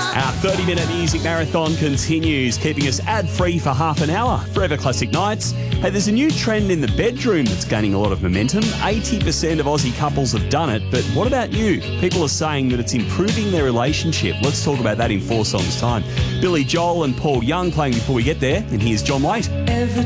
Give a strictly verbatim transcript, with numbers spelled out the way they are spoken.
Our thirty-minute music marathon continues, keeping us ad-free for half an hour. Forever Classic Nights. Hey, there's a new trend in the bedroom that's gaining a lot of momentum. eighty percent of Aussie couples have done it, but what about you? People are saying that it's improving their relationship. Let's talk about that in four songs' time. Billy Joel and Paul Young playing before we get there, and here's John Waite. Every